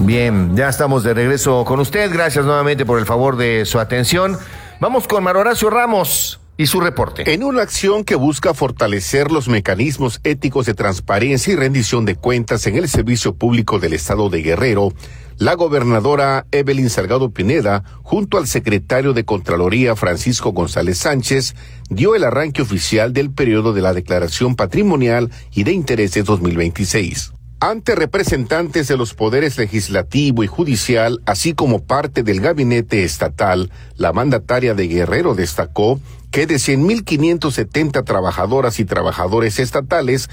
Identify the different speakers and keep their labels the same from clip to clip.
Speaker 1: Bien, ya estamos de regreso con usted. Gracias nuevamente por el favor de su atención. Vamos con Mario Horacio Ramos y su reporte.
Speaker 2: En una acción que busca fortalecer los mecanismos éticos de transparencia y rendición de cuentas en el servicio público del estado de Guerrero, la gobernadora Evelyn Salgado Pineda, junto al secretario de Contraloría Francisco González Sánchez, dio el arranque oficial del periodo de la Declaración Patrimonial y de Intereses 2026. Ante representantes de los poderes legislativo y judicial, así como parte del gabinete estatal, la mandataria de Guerrero destacó que de 100,570 trabajadoras y trabajadores estatales,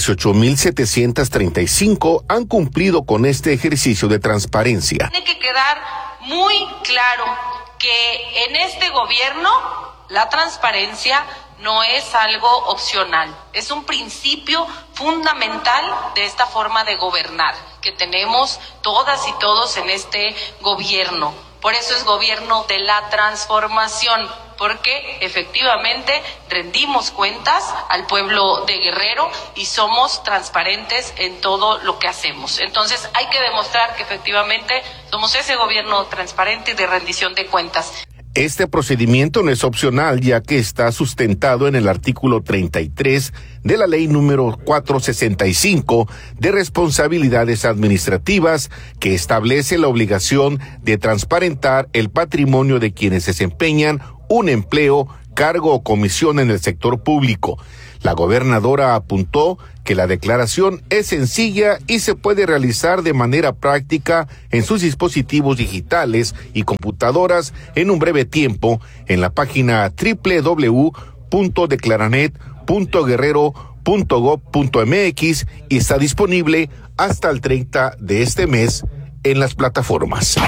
Speaker 2: 18,735 han cumplido con este ejercicio de transparencia.
Speaker 3: Tiene que quedar muy claro que en este gobierno la transparencia no es algo opcional, es un principio fundamental de esta forma de gobernar que tenemos todas y todos en este gobierno. Por eso es gobierno de la transformación, porque efectivamente rendimos cuentas al pueblo de Guerrero y somos transparentes en todo lo que hacemos. Entonces hay que demostrar que efectivamente somos ese gobierno transparente y de rendición de cuentas.
Speaker 2: Este procedimiento no es opcional, ya que está sustentado en el artículo 33 de la ley número 465 de responsabilidades administrativas, que establece la obligación de transparentar el patrimonio de quienes desempeñan un empleo, cargo o comisión en el sector público. La gobernadora apuntó que la declaración es sencilla y se puede realizar de manera práctica en sus dispositivos digitales y computadoras en un breve tiempo en la página www.declaranet.guerrero.gov.mx y está disponible hasta el 30 de este mes en las plataformas.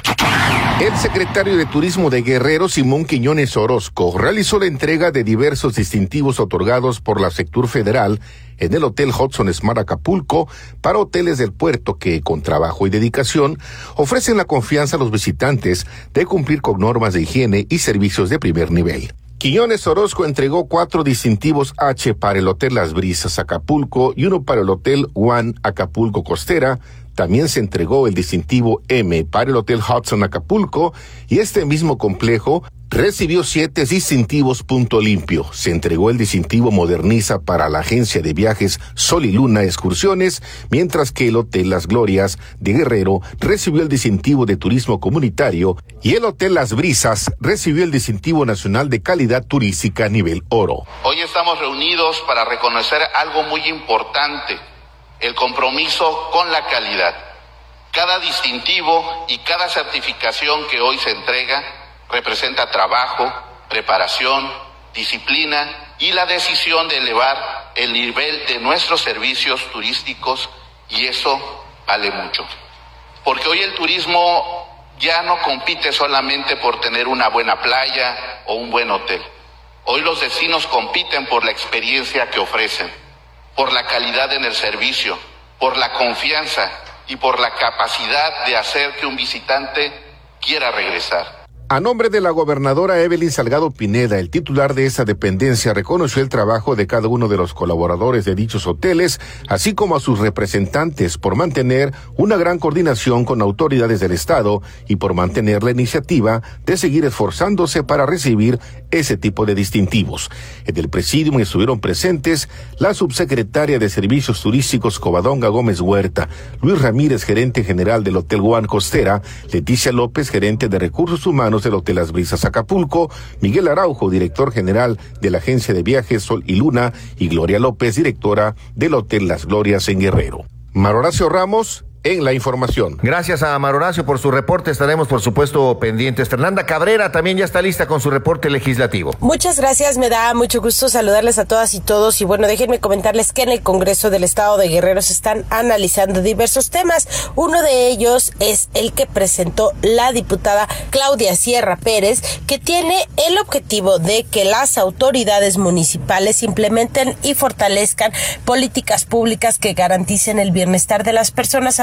Speaker 2: El secretario de Turismo de Guerrero, Simón Quiñones Orozco, realizó la entrega de diversos distintivos otorgados por la Sectur Federal en el Hotel Hudson Smart Acapulco para hoteles del puerto que, con trabajo y dedicación, ofrecen la confianza a los visitantes de cumplir con normas de higiene y servicios de primer nivel. Quiñones Orozco entregó 4 distintivos H para el Hotel Las Brisas Acapulco y 1 para el Hotel One Acapulco Costera. También se entregó el distintivo M para el Hotel Hudson Acapulco y este mismo complejo recibió 7 distintivos Punto Limpio. Se entregó el distintivo Moderniza para la agencia de viajes Sol y Luna Excursiones, mientras que el Hotel Las Glorias de Guerrero recibió el distintivo de Turismo Comunitario y el Hotel Las Brisas recibió el distintivo Nacional de Calidad Turística nivel Oro.
Speaker 4: Hoy estamos reunidos para reconocer algo muy importante: el compromiso con la calidad. Cada distintivo y cada certificación que hoy se entrega representa trabajo, preparación, disciplina y la decisión de elevar el nivel de nuestros servicios turísticos, y eso vale mucho. Porque hoy el turismo ya no compite solamente por tener una buena playa o un buen hotel. Hoy los destinos compiten por la experiencia que ofrecen, por la calidad en el servicio, por la confianza y por la capacidad de hacer que un visitante quiera regresar.
Speaker 2: A nombre de la gobernadora Evelyn Salgado Pineda, el titular de esa dependencia reconoció el trabajo de cada uno de los colaboradores de dichos hoteles, así como a sus representantes por mantener una gran coordinación con autoridades del Estado y por mantener la iniciativa de seguir esforzándose para recibir ese tipo de distintivos. En el presidium estuvieron presentes la subsecretaria de Servicios Turísticos Covadonga Gómez Huerta, Luis Ramírez, gerente general del Hotel One Costera, Leticia López, gerente de Recursos Humanos del Hotel Las Brisas Acapulco, Miguel Araujo, director general de la agencia de viajes Sol y Luna, y Gloria López, directora del Hotel Las Glorias en Guerrero. Mario Horacio Ramos en la información.
Speaker 1: Gracias a Mario Horacio por su reporte. Estaremos, por supuesto, pendientes. Fernanda Cabrera también ya está lista con su reporte legislativo.
Speaker 5: Muchas gracias. Me da mucho gusto saludarles a todas y todos. Y bueno, déjenme comentarles que en el Congreso del Estado de Guerrero se están analizando diversos temas. Uno de ellos es el que presentó la diputada Claudia Sierra Pérez, que tiene el objetivo de que las autoridades municipales implementen y fortalezcan políticas públicas que garanticen el bienestar de las personas adultas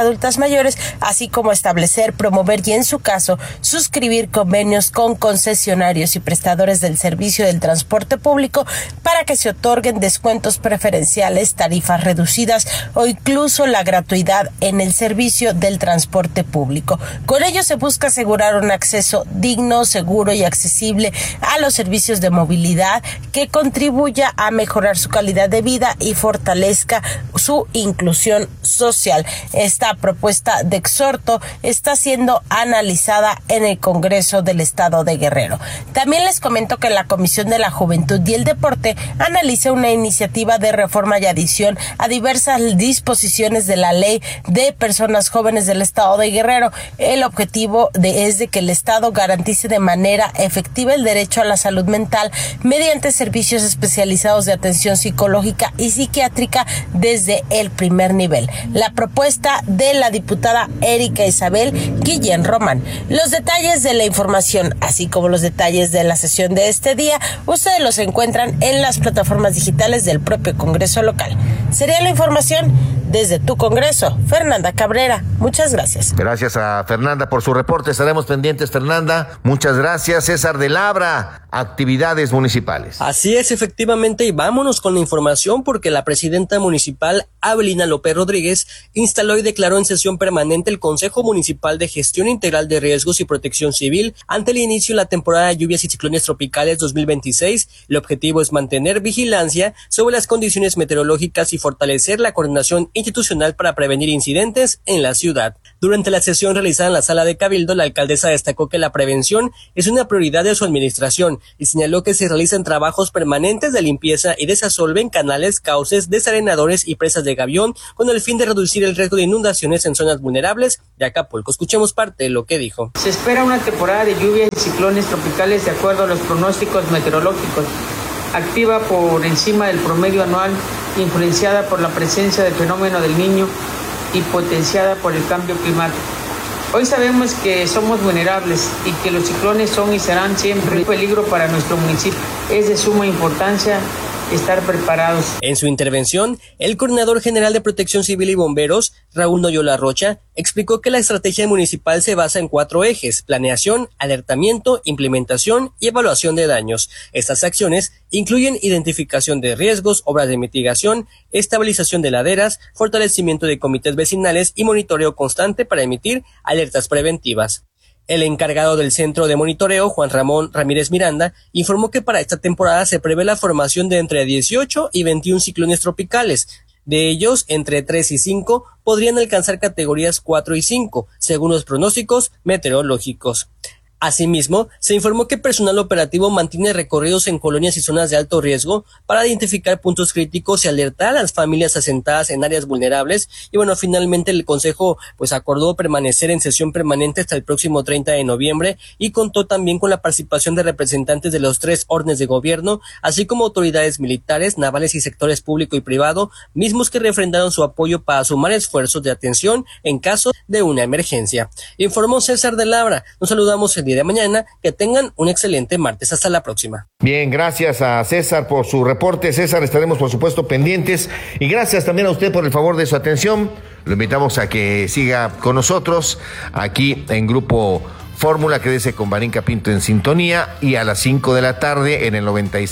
Speaker 5: adultas mayores, así como establecer, promover y, en su caso, suscribir convenios con concesionarios y prestadores del servicio del transporte público para que se otorguen descuentos preferenciales, tarifas reducidas o incluso la gratuidad en el servicio del transporte público. Con ello se busca asegurar un acceso digno, seguro y accesible a los servicios de movilidad que contribuya a mejorar su calidad de vida y fortalezca su inclusión social. Esta propuesta de exhorto está siendo analizada en el Congreso del Estado de Guerrero. También les comento que la Comisión de la Juventud y el Deporte analiza una iniciativa de reforma y adición a diversas disposiciones de la Ley de Personas Jóvenes del Estado de Guerrero. El objetivo es de que el Estado garantice de manera efectiva el derecho a la salud mental mediante servicios especializados de atención psicológica y psiquiátrica desde el primer nivel. La propuesta de la diputada Erika Isabel Guillén Román. Los detalles de la información, así como los detalles de la sesión de este día, ustedes los encuentran en las plataformas digitales del propio Congreso local. Sería la información desde tu Congreso. Fernanda Cabrera, muchas gracias.
Speaker 1: Gracias a Fernanda por su reporte. Estaremos pendientes, Fernanda. Muchas gracias. César de Labra, actividades municipales.
Speaker 6: Así es, efectivamente, y vámonos con la información porque la presidenta municipal, Abelina López Rodríguez, instaló y declaró en sesión permanente el Consejo Municipal de Gestión Integral de Riesgos y Protección Civil ante el inicio de la temporada de lluvias y ciclones tropicales 2026. El objetivo es mantener vigilancia sobre las condiciones meteorológicas y fortalecer la coordinación institucional para prevenir incidentes en la ciudad. Durante la sesión realizada en la sala de Cabildo, la alcaldesa destacó que la prevención es una prioridad de su administración y señaló que se realizan trabajos permanentes de limpieza y desasolve en canales, cauces, desarenadores y presas de gavión con el fin de reducir el riesgo de inundaciones en zonas vulnerables de Acapulco. Escuchemos parte de lo que dijo.
Speaker 7: Se espera una temporada de lluvias y ciclones tropicales de acuerdo a los pronósticos meteorológicos, activa por encima del promedio anual, influenciada por la presencia del fenómeno del Niño y potenciada por el cambio climático. Hoy sabemos que somos vulnerables y que los ciclones son y serán siempre un peligro para nuestro municipio. Es de suma importancia estar preparados.
Speaker 6: En su intervención, el coordinador general de Protección Civil y Bomberos, Raúl Noyola Rocha, explicó que la estrategia municipal se basa en 4 ejes: planeación, alertamiento, implementación y evaluación de daños. Estas acciones incluyen identificación de riesgos, obras de mitigación, estabilización de laderas, fortalecimiento de comités vecinales y monitoreo constante para emitir alertas preventivas. El encargado del centro de monitoreo, Juan Ramón Ramírez Miranda, informó que para esta temporada se prevé la formación de entre 18 y 21 ciclones tropicales. De ellos, entre 3 y 5 podrían alcanzar categorías 4 y 5, según los pronósticos meteorológicos. Asimismo, se informó que personal operativo mantiene recorridos en colonias y zonas de alto riesgo para identificar puntos críticos y alertar a las familias asentadas en áreas vulnerables. Y bueno, finalmente el Consejo acordó permanecer en sesión permanente hasta el próximo 30 de noviembre y contó también con la participación de representantes de los 3 órdenes de gobierno, así como autoridades militares, navales y sectores público y privado, mismos que refrendaron su apoyo para sumar esfuerzos de atención en caso de una emergencia. Informó César de Labra. Nos saludamos el día de mañana. Que tengan un excelente martes. Hasta la próxima.
Speaker 1: Bien, gracias a César por su reporte. César, estaremos por supuesto pendientes y gracias también a usted por el favor de su atención. Lo invitamos a que siga con nosotros aquí en Grupo Fórmula. Quédese con Varinka Pinto en sintonía y a las 5 de la tarde en el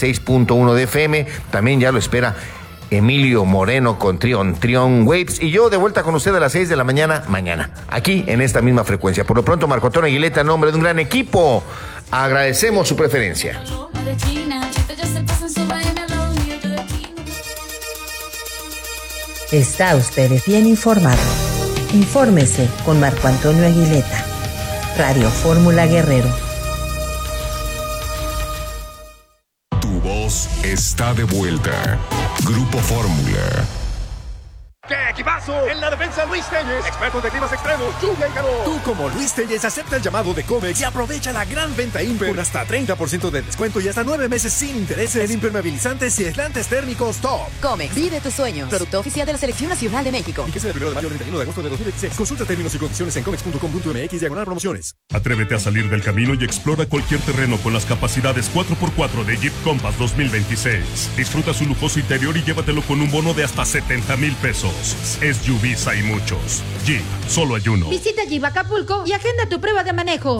Speaker 1: 96.1 de FM también ya lo espera Emilio Moreno con Trion Waves y yo de vuelta con usted a las 6 de la mañana aquí en esta misma frecuencia. Por lo pronto, Marco Antonio Aguileta, en nombre de un gran equipo, agradecemos su preferencia.
Speaker 8: Está usted bien informado. Infórmese con Marco Antonio Aguileta. Radio Fórmula Guerrero.
Speaker 9: Está de vuelta. Grupo Fórmula.
Speaker 10: ¡Qué equipazo! En la defensa, Luis Telles, experto de climas extremos, lluvia y calor. Tú, como Luis Telles, acepta el llamado de Comex y aprovecha la gran venta Imper con hasta 30% de descuento y hasta 9 meses sin intereses en impermeabilizantes y aislantes térmicos top.
Speaker 11: Comex, vive tus sueños. Producto oficial de la Selección Nacional de México.
Speaker 10: Y que sea del 1 de mayo al 31 de agosto de 2016. Consulta términos y condiciones en comex.com.mx/promociones.
Speaker 12: Atrévete a salir del camino y explora cualquier terreno con las capacidades 4x4 de Jeep Compass 2026. Disfruta su lujoso interior y llévatelo con un bono de hasta 70,000 pesos. SUVs hay muchos. Jeep, solo hay uno.
Speaker 13: Visita Jeep Acapulco y agenda tu prueba de manejo.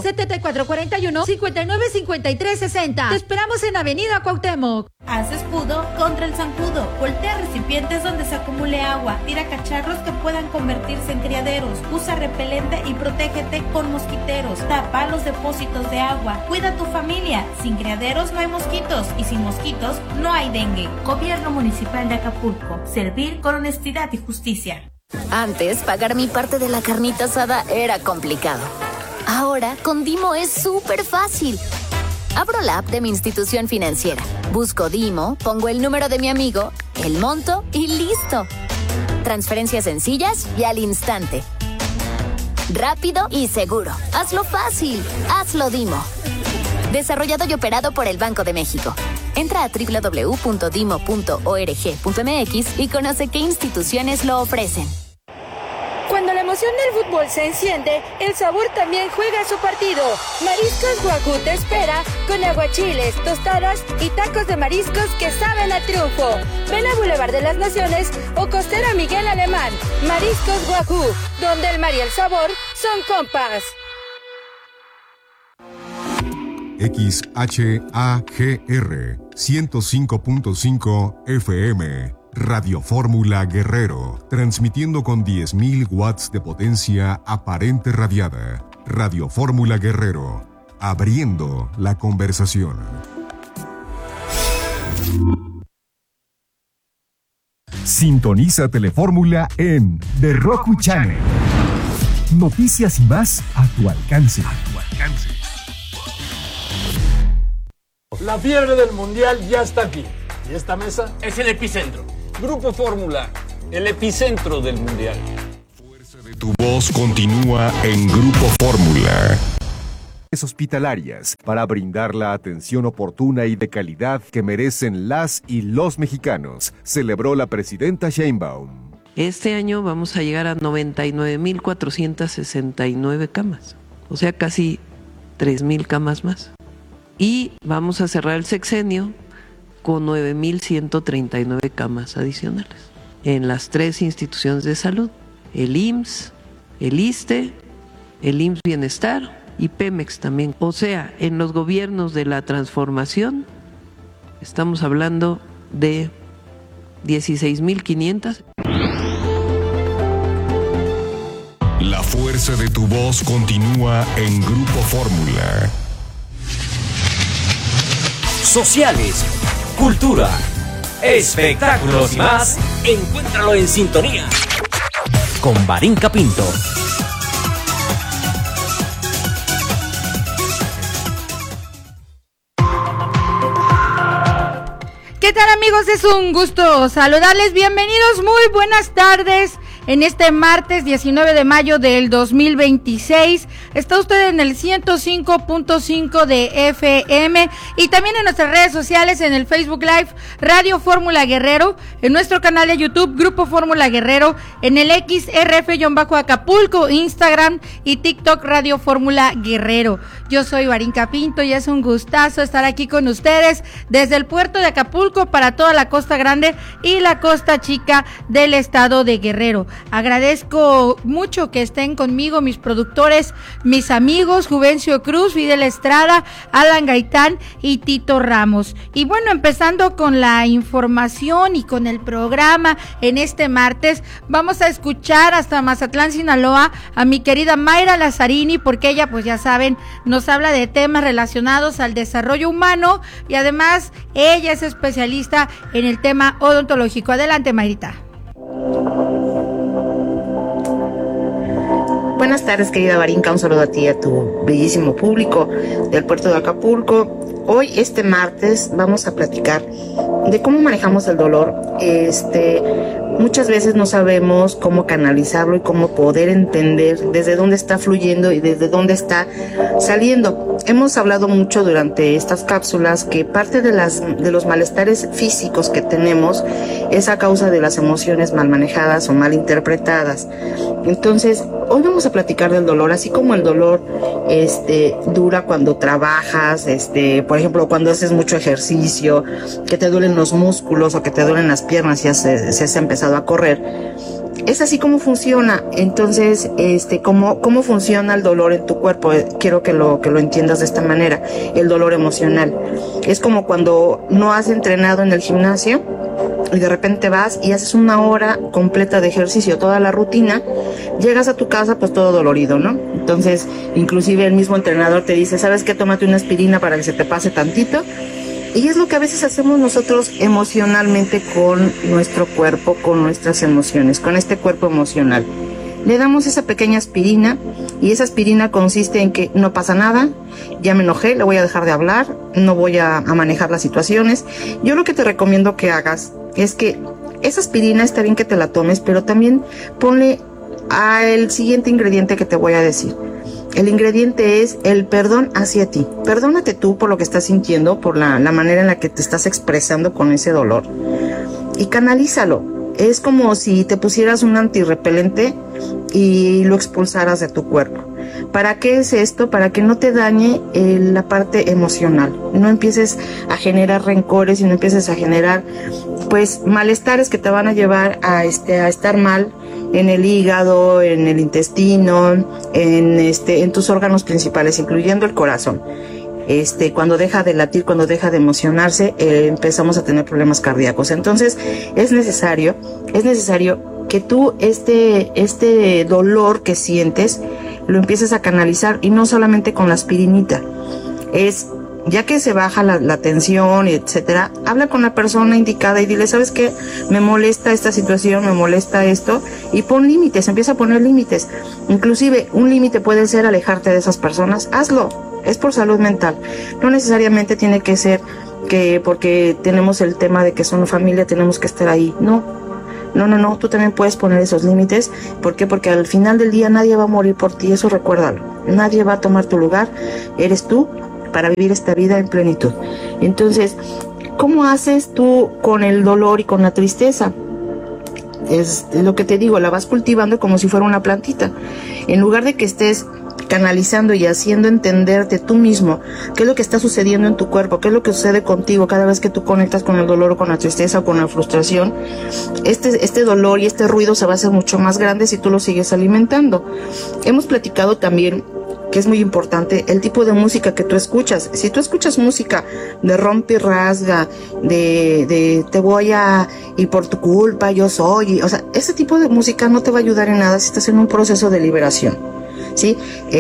Speaker 13: 7441-595360. Te esperamos en Avenida Cuauhtémoc.
Speaker 14: Haz escudo contra el zancudo. Voltea recipientes donde se acumule agua. Tira cacharros que puedan convertirse en criaderos. Usa repelente y protégete con mosquiteros. Tapa los depósitos de agua. Cuida a tu familia. Sin criaderos no hay mosquitos y sin mosquitos no hay dengue. Gobierno Municipal de Acapulco. Servir con honestidad y justicia.
Speaker 15: Antes, pagar mi parte de la carnita asada era complicado. Ahora, con Dimo es súper fácil. Abro la app de mi institución financiera. Busco Dimo, pongo el número de mi amigo, el monto y listo. Transferencias sencillas y al instante. Rápido y seguro. Hazlo fácil. Hazlo Dimo. Desarrollado y operado por el Banco de México. Entra a www.dimo.org.mx y conoce qué instituciones lo ofrecen.
Speaker 13: Cuando la emoción del fútbol se enciende, el sabor también juega su partido. Mariscos Guajú te espera con aguachiles, tostadas y tacos de mariscos que saben a triunfo. Ven a Boulevard de las Naciones o Costera Miguel Alemán. Mariscos Guajú, donde el mar y el sabor son compas.
Speaker 9: XHAGR 105.5 FM Radio Fórmula Guerrero, transmitiendo con 10.000 watts de potencia aparente radiada. Radio Fórmula Guerrero, abriendo la conversación. Sintoniza Telefórmula en The Roku Channel. Noticias y más a tu alcance.
Speaker 16: La fiebre del mundial ya está aquí. Y esta mesa es el epicentro. Grupo Fórmula, el epicentro del mundial.
Speaker 9: Tu voz continúa en Grupo Fórmula. Hospitalarias para brindar la atención oportuna y de calidad que merecen las y los mexicanos, celebró la presidenta Sheinbaum.
Speaker 17: Este año vamos a llegar a 99,469 camas, o sea, casi 3,000 camas más. Y vamos a cerrar el sexenio con 9,139 camas adicionales en las 3 instituciones de salud, el IMSS, el ISSSTE, el IMSS Bienestar y Pemex también. O sea, en los gobiernos de la transformación estamos hablando de 16,500.
Speaker 9: La fuerza de tu voz continúa en Grupo Fórmula.
Speaker 18: Sociales, cultura, espectáculos y más, encuéntralo en sintonía con Varinka Pinto.
Speaker 13: ¿Qué tal, amigos? Es un gusto saludarles. Bienvenidos, muy buenas tardes. En este martes 19 de mayo del 2026, está usted en el 105.5 de FM y también en nuestras redes sociales, en el Facebook Live Radio Fórmula Guerrero, en nuestro canal de YouTube Grupo Fórmula Guerrero, en el XRF-Acapulco, Instagram y TikTok Radio Fórmula Guerrero. Yo soy Varinka Pinto y es un gustazo estar aquí con ustedes desde el puerto de Acapulco para toda la Costa Grande y la Costa Chica del estado de Guerrero. Agradezco mucho que estén conmigo mis productores, mis amigos Juvencio Cruz, Fidel Estrada, Alan Gaitán y Tito Ramos. Y bueno, empezando con la información y con el programa en este martes, vamos a escuchar hasta Mazatlán, Sinaloa, a mi querida Mayra Lazzarini, porque ella, pues ya saben, nos habla de temas relacionados al desarrollo humano y además ella es especialista en el tema odontológico. Adelante, Mayrita.
Speaker 19: Buenas tardes, querida Varinka, un saludo a ti y a tu bellísimo público del puerto de Acapulco. Hoy, este martes, vamos a platicar de cómo manejamos el dolor. Muchas veces no sabemos cómo canalizarlo y cómo poder entender desde dónde está fluyendo y desde dónde está saliendo. Hemos hablado mucho durante estas cápsulas que parte de los malestares físicos que tenemos es a causa de las emociones mal manejadas o mal interpretadas. Entonces, hoy vamos a platicar del dolor, así como el dolor dura cuando trabajas, por ejemplo, cuando haces mucho ejercicio, que te duelen los músculos o que te duelen las piernas y se has empezado a correr. Es así como funciona. Entonces, ¿cómo funciona el dolor en tu cuerpo? Quiero que lo entiendas de esta manera. El dolor emocional. Es como cuando no has entrenado en el gimnasio y de repente vas y haces una hora completa de ejercicio, toda la rutina, llegas a tu casa pues todo dolorido, ¿no? Entonces, inclusive el mismo entrenador te dice, ¿sabes qué? Tómate una aspirina para que se te pase tantito. Y es lo que a veces hacemos nosotros emocionalmente con nuestro cuerpo, con nuestras emociones, con este cuerpo emocional. Le damos esa pequeña aspirina y esa aspirina consiste en que no pasa nada, ya me enojé, le voy a dejar de hablar, no voy a manejar las situaciones. Yo lo que te recomiendo que hagas es que esa aspirina está bien que te la tomes, pero también ponle al siguiente ingrediente que te voy a decir. El ingrediente es el perdón hacia ti. Perdónate tú por lo que estás sintiendo, por la manera en la que te estás expresando con ese dolor. Y canalízalo. Es como si te pusieras un antirrepelente y lo expulsaras de tu cuerpo. ¿Para qué es esto? Para que no te dañe la parte emocional. No empieces a generar rencores y no empieces a generar pues malestares que te van a llevar a estar mal en el hígado, en el intestino, en tus órganos principales, incluyendo el corazón. Cuando deja de latir, cuando deja de emocionarse, empezamos a tener problemas cardíacos. Entonces, es necesario que tú este dolor que sientes lo empieces a canalizar, y no solamente con la aspirinita. Ya que se baja la tensión, etcétera, habla con la persona indicada y dile, ¿sabes qué? Me molesta esta situación, me molesta esto, y pon límites, empieza a poner límites. Inclusive, un límite puede ser alejarte de esas personas, hazlo, es por salud mental. No necesariamente tiene que ser que porque tenemos el tema de que son familia tenemos que estar ahí, no, tú también puedes poner esos límites. ¿Por qué? Porque al final del día nadie va a morir por ti, eso recuérdalo, nadie va a tomar tu lugar, eres tú, para vivir esta vida en plenitud. Entonces, ¿cómo haces tú con el dolor y con la tristeza? Es lo que te digo, la vas cultivando como si fuera una plantita. En lugar de que estés canalizando y haciendo entenderte tú mismo qué es lo que está sucediendo en tu cuerpo, qué es lo que sucede contigo cada vez que tú conectas con el dolor o con la tristeza o con la frustración, este dolor y este ruido se va a hacer mucho más grande si tú lo sigues alimentando. Hemos platicado también que es muy importante el tipo de música que tú escuchas. Si tú escuchas música de rompe y rasga, de te voy a, y por tu culpa yo soy, o sea, ese tipo de música no te va a ayudar en nada si estás en un proceso de liberación, ¿sí?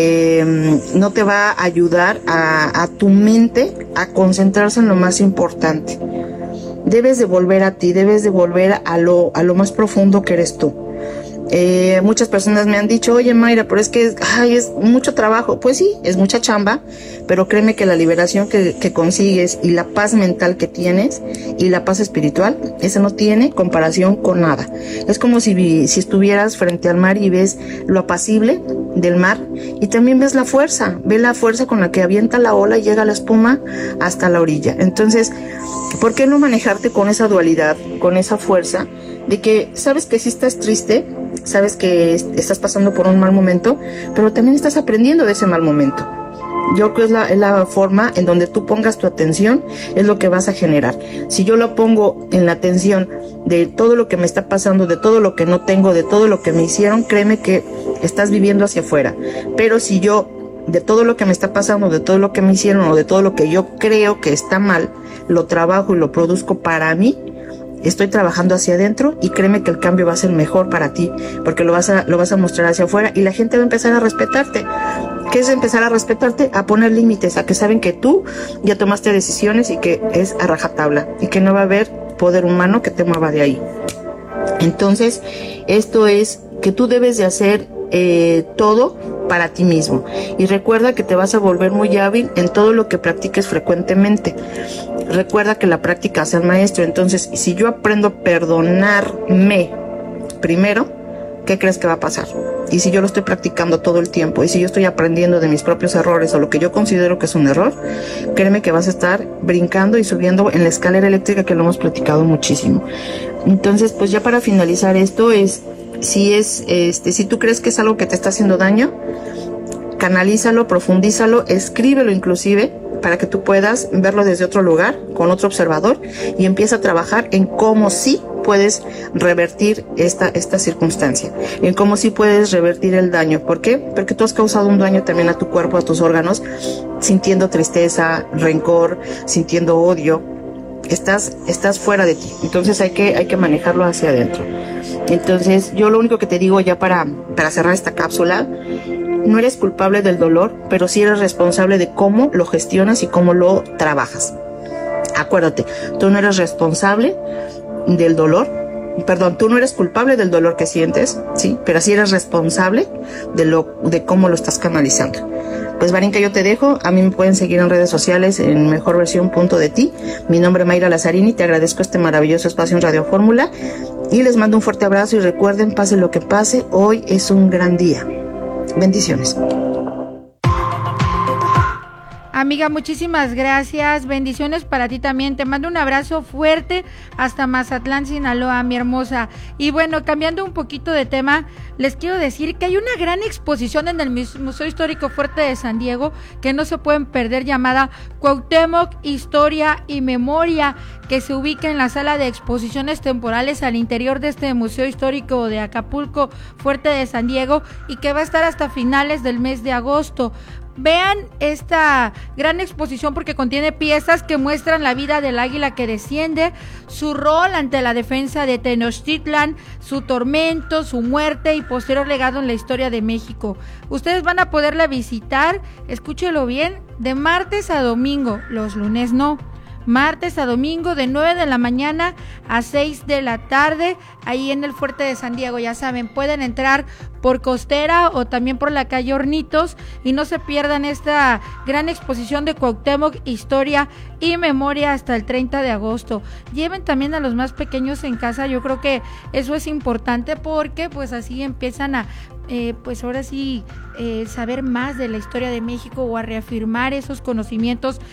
Speaker 19: No te va a ayudar a tu mente a concentrarse en lo más importante. Debes de volver a ti, debes de volver a lo más profundo que eres tú. Muchas personas me han dicho, oye Mayra, pero es que es mucho trabajo. Pues sí, es mucha chamba, pero créeme que la liberación que consigues y la paz mental que tienes y la paz espiritual, esa no tiene comparación con nada. Es como si estuvieras frente al mar y ves lo apacible del mar y también ves la fuerza con la que avienta la ola y llega la espuma hasta la orilla. Entonces, ¿por qué no manejarte con esa dualidad, con esa fuerza de que sabes que sí estás triste, sabes que estás pasando por un mal momento, pero también estás aprendiendo de ese mal momento? Yo creo que es la forma en donde tú pongas tu atención, es lo que vas a generar. Si yo lo pongo en la atención de todo lo que me está pasando, de todo lo que no tengo, de todo lo que me hicieron, créeme que estás viviendo hacia afuera. Pero si yo, de todo lo que me está pasando, de todo lo que me hicieron o de todo lo que yo creo que está mal, lo trabajo y lo produzco para mí, estoy trabajando hacia adentro y créeme que el cambio va a ser mejor para ti, porque lo vas a mostrar hacia afuera y la gente va a empezar a respetarte. ¿Qué es empezar a respetarte? A poner límites, a que saben que tú ya tomaste decisiones y que es a rajatabla y que no va a haber poder humano que te mueva de ahí. Entonces, esto es que tú debes de hacer todo para ti mismo. Y recuerda que te vas a volver muy hábil en todo lo que practiques frecuentemente. Recuerda que la práctica hace al maestro. Entonces, si yo aprendo a perdonarme primero, ¿qué crees que va a pasar? Y si yo lo estoy practicando todo el tiempo, y si yo estoy aprendiendo de mis propios errores o lo que yo considero que es un error, créeme que vas a estar brincando y subiendo en la escalera eléctrica, que lo hemos platicado muchísimo. Entonces, pues ya para finalizar esto si tú crees que es algo que te está haciendo daño, canalízalo, profundízalo, escríbelo inclusive, para que tú puedas verlo desde otro lugar, con otro observador, y empieza a trabajar en cómo sí puedes revertir esta circunstancia, en cómo sí puedes revertir el daño. ¿Por qué? Porque tú has causado un daño también a tu cuerpo, a tus órganos, sintiendo tristeza, rencor, sintiendo odio. Estás fuera de ti, entonces hay que manejarlo hacia adentro. Entonces yo lo único que te digo ya para cerrar esta cápsula: no eres culpable del dolor, pero sí eres responsable de cómo lo gestionas y cómo lo trabajas. Acuérdate, tú no eres responsable del dolor, tú no eres culpable del dolor que sientes, sí, pero sí eres responsable de cómo lo estás canalizando. Pues Varinka, yo te dejo. A mí me pueden seguir en redes sociales en mejorversión.de-ti. Mi nombre es Mayra Lazzarini, te agradezco este maravilloso espacio en Radio Fórmula y les mando un fuerte abrazo y recuerden, pase lo que pase, hoy es un gran día. Bendiciones.
Speaker 13: Amiga, muchísimas gracias, bendiciones para ti también, te mando un abrazo fuerte hasta Mazatlán, Sinaloa, mi hermosa. Y bueno, cambiando un poquito de tema, les quiero decir que hay una gran exposición en el Museo Histórico Fuerte de San Diego que no se pueden perder, llamada Cuauhtémoc, Historia y Memoria, que se ubica en la sala de exposiciones temporales al interior de este Museo Histórico de Acapulco Fuerte de San Diego, y que va a estar hasta finales del mes de agosto. Vean esta gran exposición porque contiene piezas que muestran la vida del águila que desciende, su rol ante la defensa de Tenochtitlan, su tormento, su muerte y posterior legado en la historia de México. Ustedes van a poderla visitar, escúchelo bien, de martes a domingo, los lunes no. Martes a domingo de 9 de la mañana a 6 de la tarde, ahí en el Fuerte de San Diego. Ya saben, pueden entrar por Costera o también por la calle Hornitos y no se pierdan esta gran exposición de Cuauhtémoc, Historia y Memoria hasta el 30 de agosto. Lleven también a los más pequeños en casa, yo creo que eso es importante porque pues así empiezan a pues ahora sí saber más de la historia de México o a reafirmar esos conocimientos